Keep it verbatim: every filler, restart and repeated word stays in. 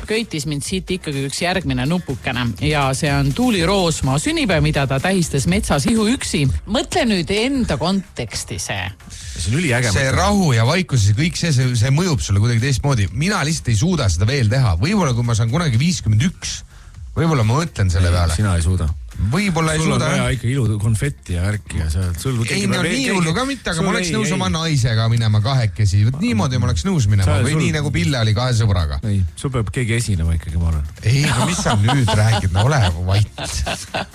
köitis mind siit ikkagi üks järgmine nupukene ja see on Tuuli Roosmaa sünnipäev, mida ta tähistas metsas ihu üksi. Mõtle nüüd enda konteksti see. See on üliäge. See rahu ja vaikus ja kõik see, see, see mõjub sulle kuidagi teistmoodi. Mina lihtsalt ei suuda seda veel teha. Võib-olla kui ma saan kunagi viiskümmend üks, võib-olla ma mõtlen selle ei, peale. Sina ei suuda. Võib-olla ei sul suuda. Sul on vaja ikka ilu konfetti ja värki ja seal. Sul ei, no nii hullu ka mitte, aga ma oleks ei, nõus ei. oma naisega minema kahekesi. Niimoodi ma oleks nõus minema. Või sul... nii nagu Pille oli kahe sõbraga. Ei, sul peab keegi esinema ikkagi, ma arvan. Ei, no mis sa nüüd räägid? No ole vait.